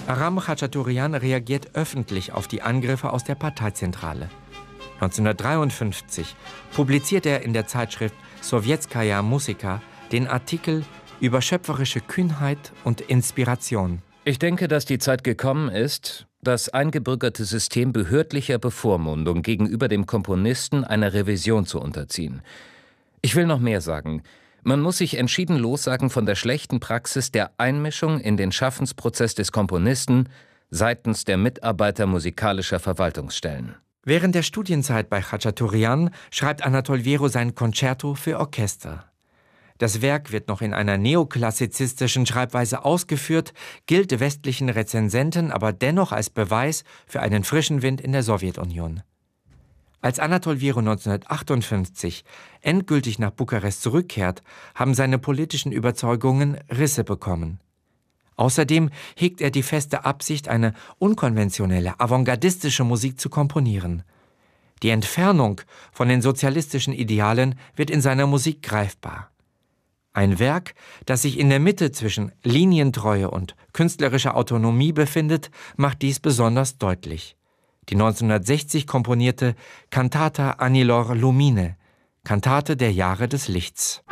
Aram Khachaturian reagiert öffentlich auf die Angriffe aus der Parteizentrale. 1953 publiziert er in der Zeitschrift Sowjetskaja Musika den Artikel über schöpferische Kühnheit und Inspiration. Ich denke, dass die Zeit gekommen ist, das eingebürgerte System behördlicher Bevormundung gegenüber dem Komponisten einer Revision zu unterziehen. Ich will noch mehr sagen. Man muss sich entschieden lossagen von der schlechten Praxis der Einmischung in den Schaffensprozess des Komponisten seitens der Mitarbeiter musikalischer Verwaltungsstellen. Während der Studienzeit bei Khachaturian schreibt Anatol Wierow sein Concerto für Orchester. Das Werk wird noch in einer neoklassizistischen Schreibweise ausgeführt, gilt westlichen Rezensenten aber dennoch als Beweis für einen frischen Wind in der Sowjetunion. Als Anatol Wierow 1958 endgültig nach Bukarest zurückkehrt, haben seine politischen Überzeugungen Risse bekommen. Außerdem hegt er die feste Absicht, eine unkonventionelle, avantgardistische Musik zu komponieren. Die Entfernung von den sozialistischen Idealen wird in seiner Musik greifbar. Ein Werk, das sich in der Mitte zwischen Linientreue und künstlerischer Autonomie befindet, macht dies besonders deutlich. Die 1960 komponierte Cantata Anilor Lumine, Kantate der Jahre des Lichts.